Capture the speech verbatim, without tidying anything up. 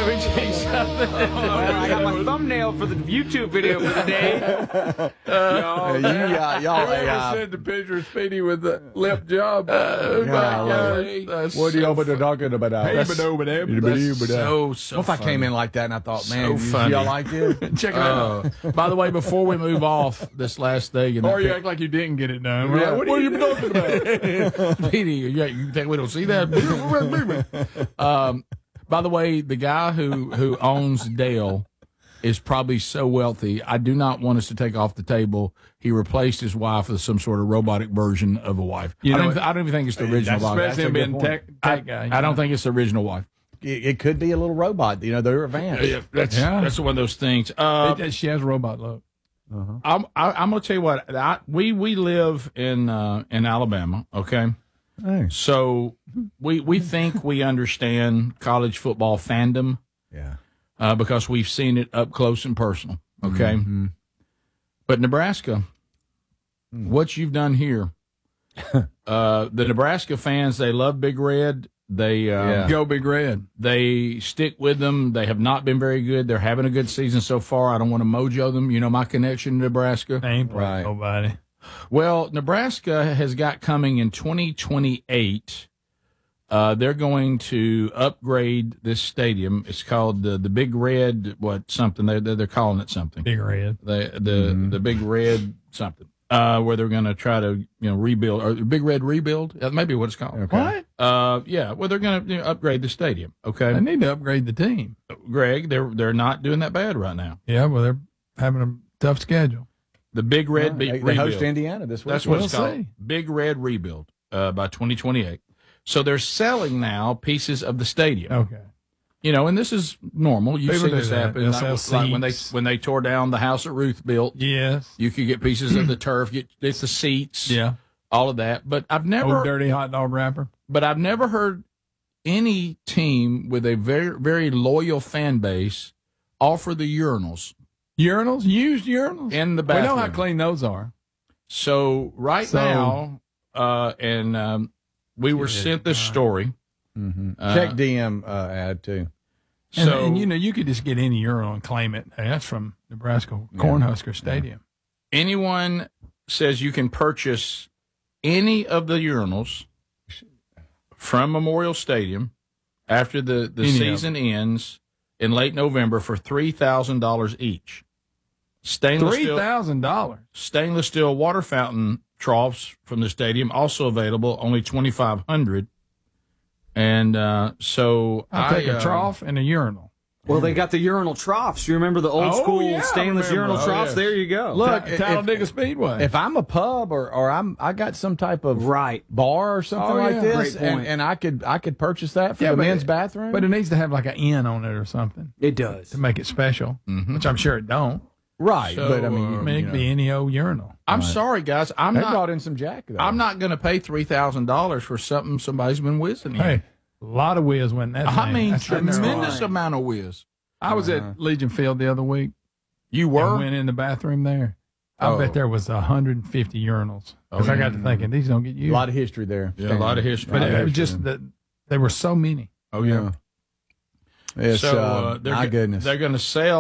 Let me tell you something. Well, I got my thumbnail for the YouTube video for the day. Uh, you got y'all. Whoever Uh, sent the picture of Speedy with the lip job. Uh, my golly. God, that's what do you so open the talking about? That's, that's so, so What if I funny. came in like that and I thought, man, So you, funny. y'all like this? Check it out. Uh, by the way, before we move off this last thing, and Or you act like you didn't get it done. Yeah. What, are you talking about? Speedy, you, you think we don't see that? um, by the way, the guy who, who owns Dale is probably so wealthy. I do not want us to take off the table. He replaced his wife with some sort of robotic version of a wife. You I, know don't, what? I don't even think it's the original wife. Especially him being tech, I, tech guy. I don't think it's the original wife. It, it could be a little robot. You know, they're advanced. Yeah, that's Yeah. that's one of those things. Uh, It- she has robot look. Uh-huh. I'm I, I'm gonna tell you what. I, we we live in uh, in Alabama. Okay, Hey. so we we think we understand college football fandom Yeah. uh, because we've seen it up close and personal. Okay, Mm-hmm. but Nebraska, what you've done here, uh, the Nebraska fans, they love Big Red. They uh, Yeah. Go Big Red. They stick with them. They have not been very good. They're having a good season so far. I don't want to mojo them. You know my connection to Nebraska. They ain't playing Right. nobody. Well, Nebraska has got coming in twenty twenty-eight. Uh, they're going to upgrade this stadium. It's called the the Big Red what something. They they're, they're calling it something. Big Red. The the the Big Red something. Uh, where they're going to try to you know rebuild or Big Red rebuild. That may be what it's called. Okay. What? Uh, yeah. Well, they're going to you know, upgrade the stadium. Okay, They need to upgrade the team. Greg, they're they're not doing that bad right now. Yeah, well, they're having a tough schedule. The Big Red Well, be- they, they rebuild. host Indiana this week. That's what We'll it's called. see. Big Red rebuild uh, by twenty twenty-eight. So they're selling now pieces of the stadium. Okay. You know, and this is normal. You've People seen do this that. happen. They'll Like, sell like when they seats. when they tore down the house that Ruth built, Yes. you could get pieces of the turf, get, get the seats, Yeah. all of that. But I've never, Old dirty hot dog wrapper. but I've never heard any team with a very very loyal fan base offer the urinals Urinals? Used urinals? in the We bathroom. know how clean those are. So right So- now, uh, and um, we were Good sent this God. story. Mm-hmm. Uh, Check D M uh, ad too. And, So and, you know, you could just get any urinal and claim it. Hey, that's from Nebraska Cornhusker Stadium. anyone says you can purchase any of the urinals from Memorial Stadium after the, the Any of season ends in late November for three thousand dollars each. Stainless Three steel, thousand dollars. stainless steel water fountain troughs from the stadium also available, only twenty-five hundred dollars. And uh, so I'll take I, a uh, trough and a urinal. Well, they got the urinal troughs. You remember the old Oh, school yeah, I stainless remember. urinal Oh, troughs? yes. There you go. Look, Ta- if- Talladega Speedway. If I'm a pub or, or I'm I got some type of Right. bar or something Oh, like yeah. this, Great point. and, and I could I could purchase that for Yeah, the but men's it- bathroom. but it needs to have like an N on it or something It does. to make it special, Mhm. which I'm sure it don't. right, So, but I mean, uh, I mean, it you could know, be any old urinal. I'm Right. sorry, guys. I'm they not. brought in some jack. Though. I'm not going to pay three thousand dollars for something somebody's been whizzing in. Hey, a lot of whiz went in that I thing. mean, That's sitting there all tremendous right. amount of whiz. I was Uh-huh. at Legion Field the other week. You And were? went in the bathroom there. I Oh. bet there was one hundred fifty urinals. Because Oh, I got to thinking, these don't get a used. lot of history there. Yeah, a lot of history. but Lot it, of it was history. just that there were so many. Oh, yeah. It's so uh, uh, they're, my go- goodness. They're going to sell